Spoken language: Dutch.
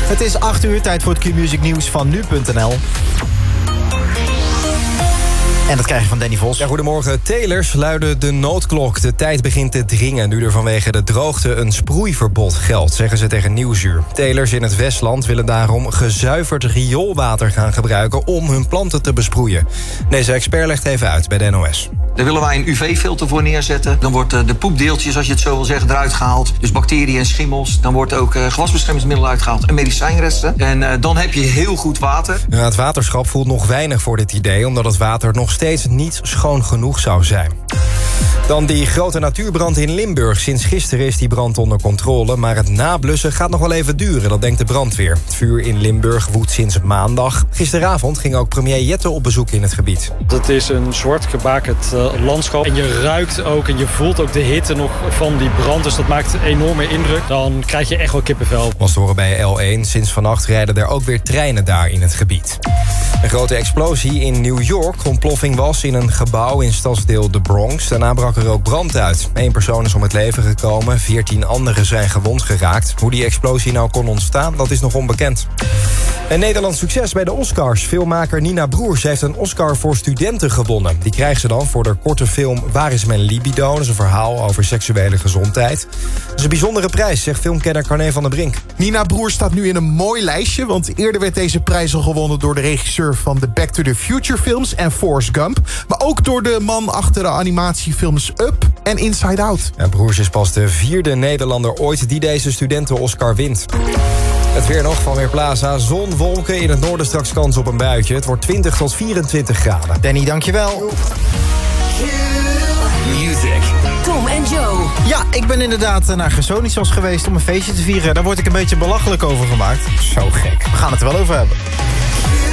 Het is 8 uur, tijd voor het Q-Music nieuws van nu.nl. En dat krijg je van Danny Vos. Ja, goedemorgen. Telers luiden de noodklok. De tijd begint te dringen nu er vanwege de droogte een sproeiverbod geldt, zeggen ze tegen Nieuwsuur. Telers in het Westland willen daarom gezuiverd rioolwater gaan gebruiken om hun planten te besproeien. Deze expert legt even uit bij de NOS. Daar willen wij een UV-filter voor neerzetten. Dan wordt de poepdeeltjes, als je het zo wil zeggen, eruit gehaald. Dus bacteriën en schimmels. Dan wordt ook gewasbeschermingsmiddel uitgehaald en medicijnresten. En dan heb je heel goed water. Ja, het waterschap voelt nog weinig voor dit idee, omdat het water nog steeds niet schoon genoeg zou zijn. Dan die grote natuurbrand in Limburg. Sinds gisteren is die brand onder controle, maar het nablussen gaat nog wel even duren, dat denkt de brandweer. Het vuur in Limburg woedt sinds maandag. Gisteravond ging ook premier Jette op bezoek in het gebied. Het is een zwart gebakerd landschap. En je ruikt ook en je voelt ook de hitte nog van die brand. Dus dat maakt een enorme indruk. Dan krijg je echt wel kippenvel. Was te horen bij L1. Sinds vannacht rijden er ook weer treinen daar in het gebied. Een grote explosie in New York. Ontploffing was in een gebouw in stadsdeel de Bronx. Daarna brak er ook brand uit. 1 persoon is om het leven gekomen. 14 anderen zijn gewond geraakt. Hoe die explosie nou kon ontstaan, dat is nog onbekend. Een Nederlands succes bij de Oscars. Filmmaker Nina Broers heeft een Oscar voor studenten gewonnen. Die krijgt ze dan voor de korte film Waar is mijn libido? Dat is een verhaal over seksuele gezondheid. Dat is een bijzondere prijs, zegt filmkenner Carné van der Brink. Nina Broers staat nu in een mooi lijstje, want eerder werd deze prijs al gewonnen door de regisseur van de Back to the Future films en Forrest Gump. Maar ook door de man achter de animatiefilms Up en Inside Out. Ja, Broers is pas de 4e Nederlander ooit die deze studenten-Oscar wint. Het weer nog van Weerplaza. Zon, wolken, in het noorden straks kans op een buitje. Het wordt 20 tot 24 graden. Danny, dankjewel. Music. Tom en Joe. Ja, ik ben inderdaad naar Gersonisos geweest om een feestje te vieren. Daar word ik een beetje belachelijk over gemaakt. Zo gek. We gaan het er wel over hebben.